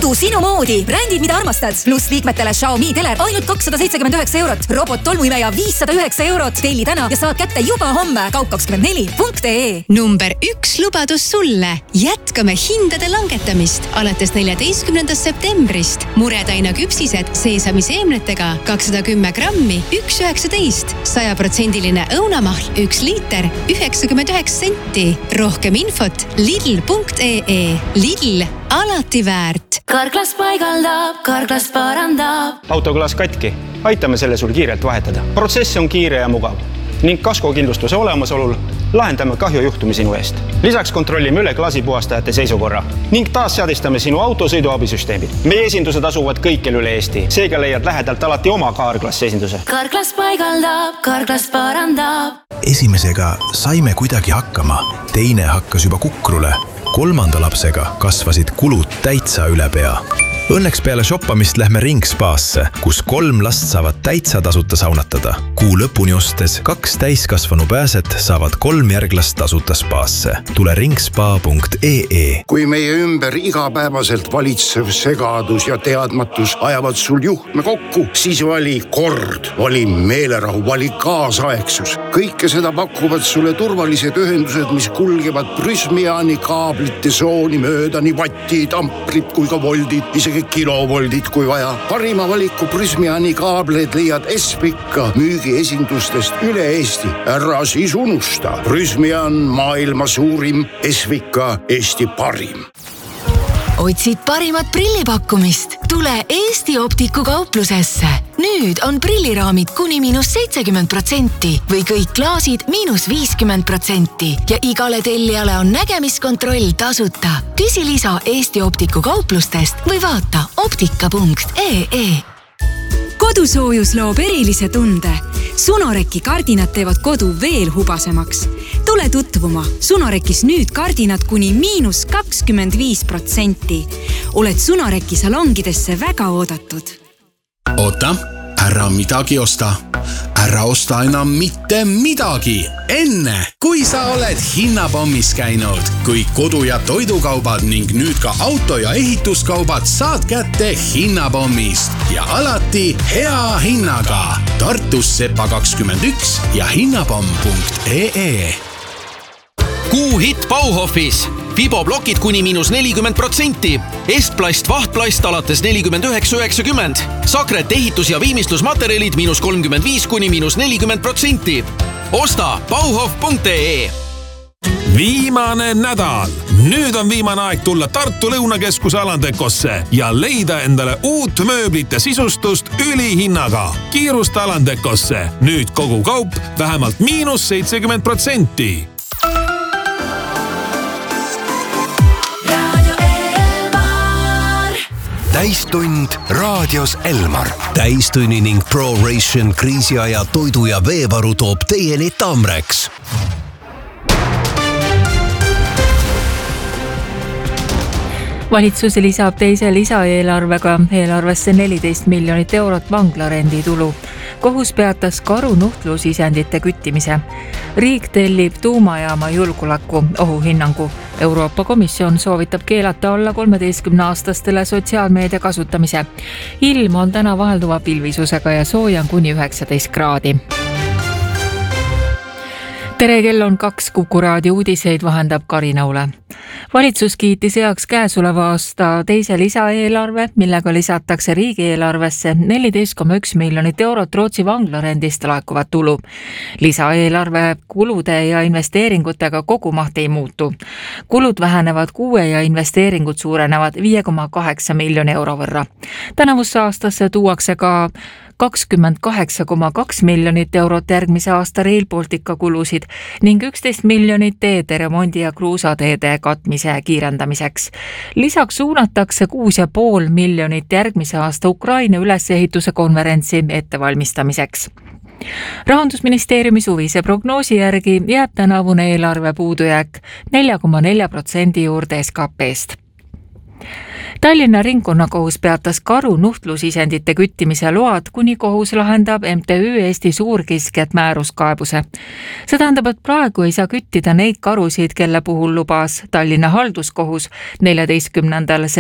Kodu sinu moodi. Brändid, mida armastad. Plus liikmetele Xiaomi teler ainult 279 €. Robot tolmuimeja 509 €. Telli täna ja saad kätte juba homme. kaup24.ee. Number 1 lubadus sulle. Jätkame hindade langetamist alates 14. septembrist. Muretaina küpsised seesamiseemnetega 210 grammi 1,19. 100% õunamahl 1 liiter 99 senti. Rohkem infot lidl.ee. Lidl, alati väärt. Karklas paigaldab, Karklas parandab. Autoklaas katki. Aitame selle sul kiirelt vahetada. Protsess on kiire ja mugav. Ning kaskokindlustuse olemasolul lahendame kahjujuhtumi sinu eest. Lisaks kontrollime üle klaasipuhastajate seisukorra ning taas seadistame sinu autosõiduabisüsteemid. Meie esindused asuvad kõikjal üle Eesti. Seega leiad lähedalt alati oma Karklas esinduse. Karklas paigaldab, Karklas parandab. Esimesega saime kuidagi hakkama. Teine hakkas juba kukrule. 3. lapsega kasvasid kulud täitsa üle pea. Õnneks peale shoppamist lähme Ringspaasse, kus 3 last saavad täitsa tasuta saunatada. Kuu lõpuni ostes 2 täiskasvanu pääset saavad 3 järglast tasuta spaasse. Tule ringspa.ee. Kui meie ümber igapäevaselt valitsev segadus ja teadmatus ajavad sul juhtme kokku, siis vali kord, vali meelerahu, vali kaasaegsus. Kõike seda pakuvad sulle turvalised ühendused, mis kulgevad Prysmiani kaablite sooni mööda, nii vattid, amprid kui ka voldid, isegi kilovoldid kui vaja. Parima valiku Prysmiani kaableid leiad Espika müügiesindustest üle Eesti. Ära siis unusta. Prysmian maailma suurim, Espika Eesti parim. Otsid parimat prillipakkumist? Tule Eesti Optiku kauplusesse. Nüüd on prilliraamid kuni -70% või kõik klaasid -50% ja igale tellijale on nägemiskontroll tasuta. Küsi lisa Eesti Optiku kauplustest või vaata optika.ee. Kodusoojus loob erilise tunde. Sunoreki kardinad teevad kodu veel hubasemaks. Tule tutvuma. Sunorekis nüüd kardinad kuni -25%. Oled Sunoreki salongidesse väga oodatud. Oota, ära midagi osta. Ära osta enam mitte midagi. Enne, kui sa oled hinnapommis käinud. Kõik kodu- ja toidukaubad ning nüüd ka auto- ja ehituskaubad saad kätte hinnapommist. Ja alati hea hinnaga. Tartus Sepa 21 ja hinnapomm.ee. Kuuhitt Bauhofis. Fiboblokid kuni -40%. Estplast vahtplast alates 49,90. Sakret ehitus- ja viimistlusmaterjalid -35 kuni -40%. Osta bauhof.ee. Viimane nädal. Nüüd on viimane aeg tulla Tartu Lõunakeskuse Alandekosse ja leida endale uut mööblite sisustust ülihinnaga. Kiirusta Alandekosse. Nüüd kogu kaup vähemalt -70%. Täistund raadios Elmar. Täistunni ning ProRation kriisiaja toidu- ja veevaru toob teieni Tamreks. Valitsus lisab teise lisaeelarvega eelarvesse 14 miljonit eurot vanglarenditulu. Kohus peatas karunuhtlusisendite küttimise. Riik tellib tuumajaama julgeoleku ohuhinnangu. Euroopa Komisjon soovitab keelata alla 13-aastastele sotsiaalmeedia kasutamise. Ilm on täna vahelduva pilvisusega ja sooja on kuni 19 kraadi. Tere, kell on 2, Kuku raadio uudiseid vahendab Karinaule. Valitsus kiitis heaks käesoleva aasta teise lisaeelarve, millega lisatakse riigieelarvesse 14,1 miljonit eurot Rootsi vanglarendist laekuvat tulu. Lisaeelarve kulude ja investeeringutega kogumaht ei muutu. Kulud vähenevad 6 ja investeeringud suurenevad 5,8 miljoni euro võrra. Tänavusse aastasse tuuakse ka 28,2 miljonit eurot järgmise aasta Rail Baltica kulusid ning 11 miljonit teede remondi ja kruusateede katmise kiirendamiseks. Lisaks suunatakse 6,5 miljonit järgmise aasta Ukraina ülesehituse konverentsi ettevalmistamiseks. Rahandusministeeriumi suvise prognoosi järgi jääb tänavune eelarve puudujääk 4,4% juurde SKP-st. Tallinna ringkonnakohus peatas karunuhtlusisendite küttimise load, kuni kohus lahendab MTÜ Eesti Suurkiskjad määruskaebuse. See tähendab, et praegu ei saa küttida neid karusid, kelle puhul lubas Tallinna halduskohus 14.